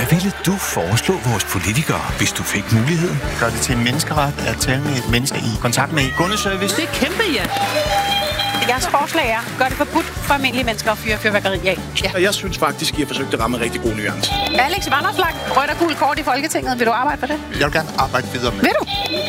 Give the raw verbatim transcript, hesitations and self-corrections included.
ville du foreslå vores politikere, hvis du fik muligheden? Gør det til en menneskeret at tale med et menneske i kontakt med kundeservice? Det er kæmpe, ja. Jeres forslag er, gør det forbudt for almindelige mennesker at fyre fyrværkeri af. Ja. Jeg synes faktisk, I har forsøgt at ramme en rigtig god nuance. Alex Vanopslagh, rødt og gul kort i Folketinget. Vil du arbejde for det? Jeg vil gerne arbejde videre med. Vil du?